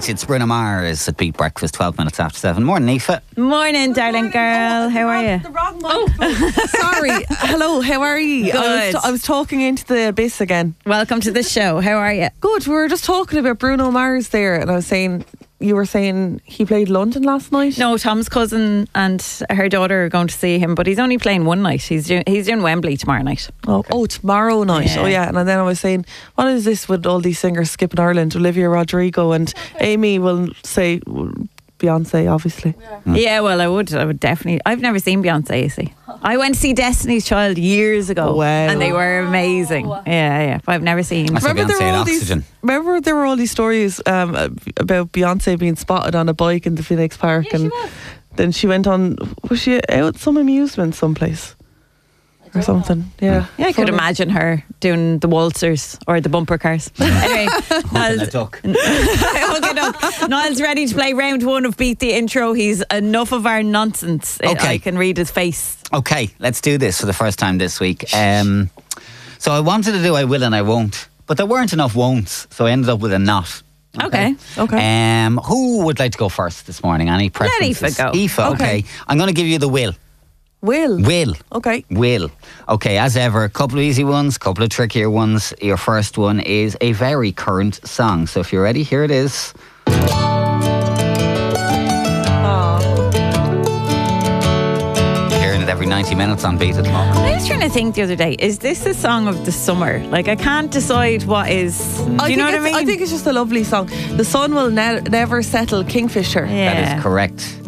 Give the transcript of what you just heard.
right, it's Bruno Mars at Beat Breakfast, 12 minutes after 7. Morning, Aoife. Morning, darling girl. How are you? The wrong microphone. Sorry. Hello, how are you? Good. I was talking into the abyss again. Welcome to the show. How are you? Good. We were just talking about Bruno Mars there, and I was saying, you were saying he played London last night? No, Tom's cousin and her daughter are going to see him, but he's only playing one night. He's doing Wembley tomorrow night. Oh, tomorrow night. Yeah. Oh, yeah. And then I was saying, what is this with all these singers skipping Ireland? Olivia Rodrigo and Amy will say Beyonce, obviously. Yeah, well, I would definitely. I've never seen Beyonce, you see. I went to see Destiny's Child years ago. Wow. And they were amazing. Yeah. But I've never seen. I saw Beyonce at Oxygen. Remember there were all these stories about Beyonce being spotted on a bike in the Phoenix Park, and then she went on. Was she out at some amusement someplace or something? Yeah, I could imagine her doing the waltzers or the bumper cars. Anyway, Niall's ready to play round one of Beat the Intro. He's enough of our nonsense. Okay. I can read his face. Okay, let's do this for the first time this week. So I wanted to do I will and I won't, but there weren't enough won'ts, so I ended up with a not. Okay. Who would like to go first this morning? Any preferences? Let Aoife go. Aoife, okay. I'm going to give you the will. Will. Okay. Will. Okay, as ever, a couple of easy ones, a couple of trickier ones. Your first one is a very current song. So if you're ready, here it is. Hearing it every 90 minutes on Beat at the moment. I was trying to think the other day, is this a song of the summer? Like, I can't decide what is. Do you know what I mean? I think it's just a lovely song. The sun will never settle, Kingfisher. Yeah. That is correct.